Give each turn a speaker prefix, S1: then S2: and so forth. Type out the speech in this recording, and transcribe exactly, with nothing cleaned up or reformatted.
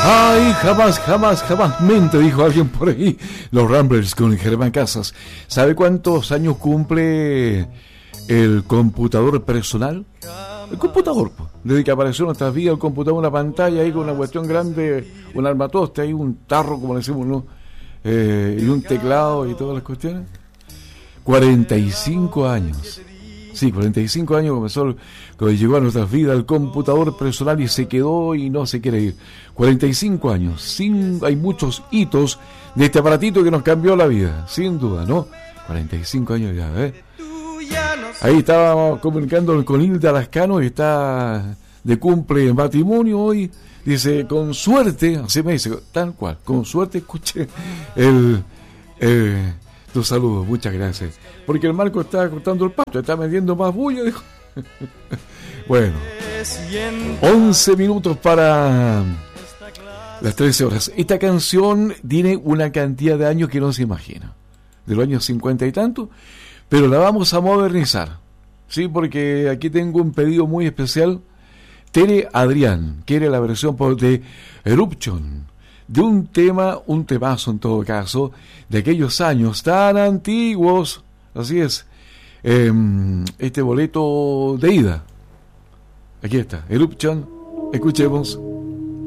S1: Ay, jamás, jamás, jamás mente, dijo alguien por ahí. Los Ramblers con Germán Casas. ¿Sabe cuántos años cumple el computador personal? El computador, pues. Desde que apareció en nuestras vidas el computador, una pantalla ahí con una cuestión grande, un armatoste ahí, un tarro, como le decimos, ¿no? Eh, y un teclado y todas las cuestiones. cuarenta y cinco años. Sí, cuarenta y cinco años comenzó, cuando llegó a nuestras vidas el computador personal y se quedó y no se quiere ir. cuarenta y cinco años, sin, hay muchos hitos de este aparatito que nos cambió la vida, sin duda, ¿no? cuarenta y cinco años ya, ¿eh? Ahí estábamos comunicando con Hilda Lascano, y está de cumple en matrimonio hoy. Dice, con suerte, así me dice, tal cual, con suerte escuché el... Eh, tus saludos, muchas gracias. Porque el Marco está cortando el pasto, está metiendo más bulla, dijo. Bueno, once minutos para las trece horas. Esta canción tiene una cantidad de años que no se imagina. De los años cincuenta y tanto, pero la vamos a modernizar. Sí, porque aquí tengo un pedido muy especial. Tere Adrián quiere la versión de Eruption, de un tema, un temazo en todo caso, de aquellos años tan antiguos. Así es, eh, este boleto de ida. Aquí está, Eruption, escuchemos.